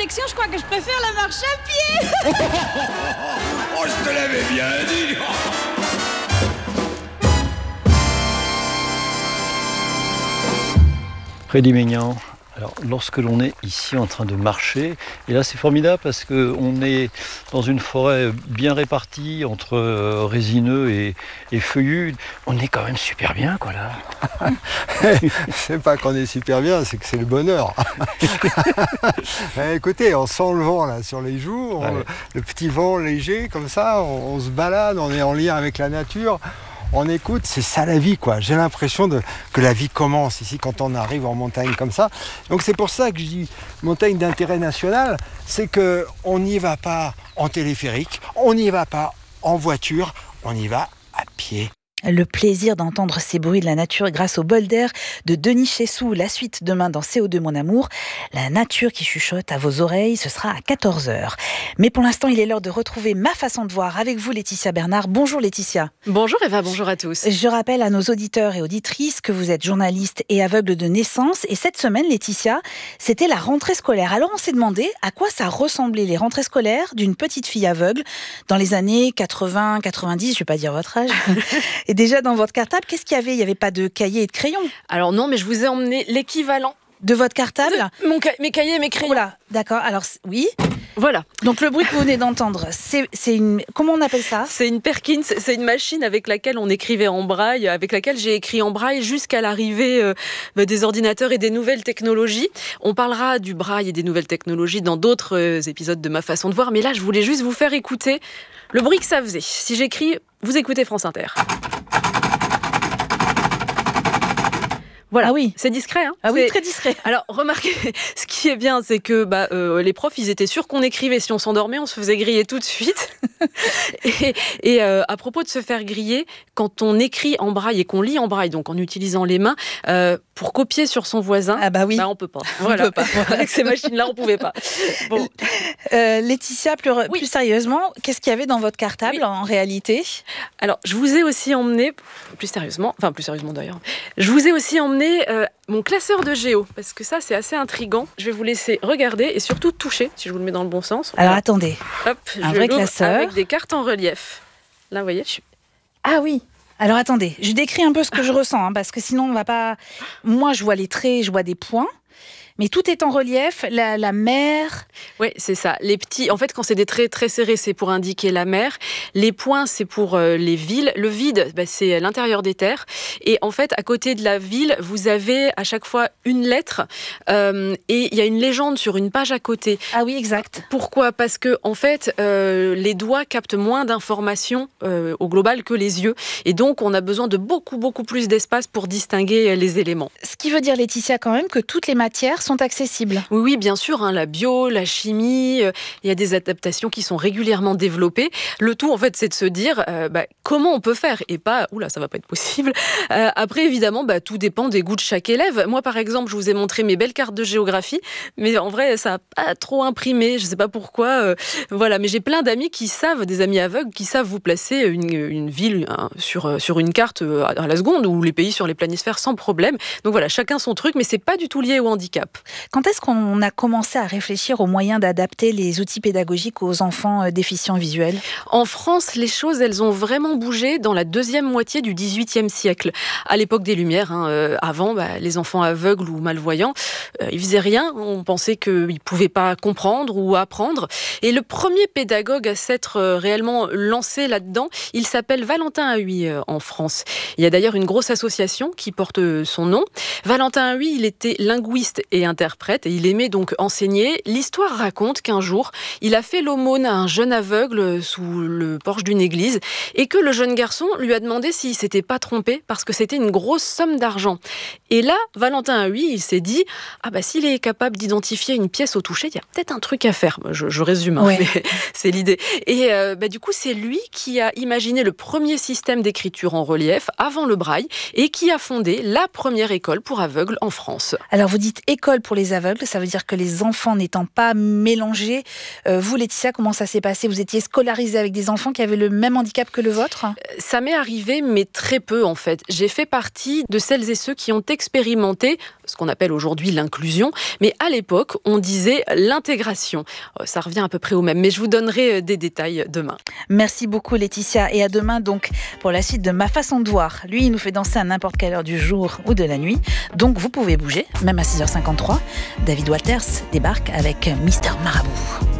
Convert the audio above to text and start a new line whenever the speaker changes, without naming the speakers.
direction, je crois que je préfère la marche à pied.
Oh, je te l'avais bien dit.
Freddy Maignan. Alors, lorsque l'on est ici en train de marcher, et là c'est formidable parce qu'on est dans une forêt bien répartie entre résineux et feuillus, on est quand même super bien, quoi, là.
C'est pas qu'on est super bien, c'est que c'est le bonheur. Écoutez, on sent le vent là sur les joues, le petit vent léger comme ça, on se balade, on est en lien avec la nature. On écoute, c'est ça la vie, quoi. J'ai l'impression que la vie commence ici quand on arrive en montagne comme ça. Donc c'est pour ça que je dis montagne d'intérêt national, c'est qu'on n'y va pas en téléphérique, on n'y va pas en voiture, on y va à pied.
Le plaisir d'entendre ces bruits de la nature grâce au bol d'air de Denis Chessou. La suite demain dans CO2 Mon Amour. La nature qui chuchote à vos oreilles, ce sera à 14h. Mais pour l'instant, il est l'heure de retrouver ma façon de voir avec vous, Laetitia Bernard. Bonjour Laetitia.
Bonjour Eva, bonjour à tous.
Je rappelle à nos auditeurs et auditrices que vous êtes journaliste et aveugle de naissance. Et cette semaine, Laetitia, c'était la rentrée scolaire. Alors on s'est demandé à quoi ça ressemblait les rentrées scolaires d'une petite fille aveugle dans les années 80, 90, je ne vais pas dire votre âge. Et déjà, dans votre cartable, qu'est-ce qu'il y avait ? Il n'y avait pas de cahier et de crayon ?
Alors non, mais je vous ai emmené l'équivalent.
De votre cartable ?
Mes cahiers et mes crayons.
Voilà, d'accord. Alors, oui.
Voilà.
Donc, le bruit que vous venez d'entendre, c'est une... Comment on appelle ça ?
C'est une Perkins, c'est une machine avec laquelle on écrivait en braille, avec laquelle j'ai écrit en braille jusqu'à l'arrivée des ordinateurs et des nouvelles technologies. On parlera du braille et des nouvelles technologies dans d'autres épisodes de ma façon de voir, mais là, je voulais juste vous faire écouter le bruit que ça faisait. Si j'écris, vous écoutez France Inter. Voilà,
ah oui.
C'est discret. Hein,
ah oui, très discret.
Alors, remarquez, ce qui est bien, c'est que les profs, ils étaient sûrs qu'on écrivait. Si on s'endormait, on se faisait griller tout de suite. et à propos de se faire griller, quand on écrit en braille et qu'on lit en braille, donc en utilisant les mains, pour copier sur son voisin, on peut pas. Voilà.
On peut pas.
Avec ces machines-là, on pouvait pas. Bon.
Laetitia, plus sérieusement, qu'est-ce qu'il y avait dans votre cartable en réalité ?
Alors, je vous ai aussi emmené, plus sérieusement d'ailleurs, je vous ai aussi emmené mon classeur de géo, parce que ça, c'est assez intriguant. Je vais vous laisser regarder et surtout toucher, si je vous le mets dans le bon sens.
Alors, attendez.
Hop,
un vrai classeur.
Avec des cartes en relief. Là, vous voyez.
Ah oui. Alors, attendez. Je décris un peu ce que je ressens, parce que sinon, on va pas... Moi, je vois les traits, je vois des points. Mais tout est en relief, la mer...
Oui, c'est ça. Les petits, en fait, quand c'est des traits très serrés, c'est pour indiquer la mer. Les points, c'est pour les villes. Le vide, c'est l'intérieur des terres. Et en fait, à côté de la ville, vous avez à chaque fois une lettre. Et il y a une légende sur une page à côté.
Ah oui, exact.
Pourquoi ? Parce que, en fait, les doigts captent moins d'informations au global que les yeux. Et donc, on a besoin de beaucoup, beaucoup plus d'espace pour distinguer les éléments.
Ce qui veut dire, Laetitia, quand même, que toutes les matières sont accessibles.
Oui, bien sûr, la bio, la chimie, il y a des adaptations qui sont régulièrement développées. Le tout, en fait, c'est de se dire comment on peut faire et pas, ça va pas être possible. Après, évidemment, tout dépend des goûts de chaque élève. Moi, par exemple, je vous ai montré mes belles cartes de géographie, mais en vrai, ça n'a pas trop imprimé. Je sais pas pourquoi. Mais j'ai plein d'amis des amis aveugles, qui savent vous placer une ville sur une carte à la seconde ou les pays sur les planisphères sans problème. Donc voilà, chacun son truc, mais c'est pas du tout lié au handicap.
Quand est-ce qu'on a commencé à réfléchir aux moyens d'adapter les outils pédagogiques aux enfants déficients visuels ?
En France, les choses, elles ont vraiment bougé dans la deuxième moitié du XVIIIe siècle. À l'époque des Lumières, avant, les enfants aveugles ou malvoyants, ils faisaient rien. On pensait qu'ils ne pouvaient pas comprendre ou apprendre. Et le premier pédagogue à s'être réellement lancé là-dedans, il s'appelle Valentin Haüy en France. Il y a d'ailleurs une grosse association qui porte son nom. Valentin Haüy, il était linguiste et interprète et il aimait donc enseigner. L'histoire raconte qu'un jour, il a fait l'aumône à un jeune aveugle sous le porche d'une église et que le jeune garçon lui a demandé s'il s'était pas trompé parce que c'était une grosse somme d'argent. Et là, Valentin Haüy, il s'est dit s'il est capable d'identifier une pièce au toucher, il y a peut-être un truc à faire. Je résume, mais c'est l'idée. Et du coup, c'est lui qui a imaginé le premier système d'écriture en relief avant le braille et qui a fondé la première école pour aveugles en France.
Alors vous dites école école pour les aveugles. Ça veut dire que les enfants n'étant pas mélangés. Vous, Laetitia, comment ça s'est passé? Vous étiez scolarisée avec des enfants qui avaient le même handicap que le vôtre?
Ça m'est arrivé, mais très peu en fait. J'ai fait partie de celles et ceux qui ont expérimenté ce qu'on appelle aujourd'hui l'inclusion, mais à l'époque, on disait l'intégration. Ça revient à peu près au même, mais je vous donnerai des détails demain.
Merci beaucoup Laetitia, et à demain donc pour la suite de Ma façon de voir. Lui, il nous fait danser à n'importe quelle heure du jour ou de la nuit, donc vous pouvez bouger, même à 6h53. David Walters débarque avec Mister Marabout.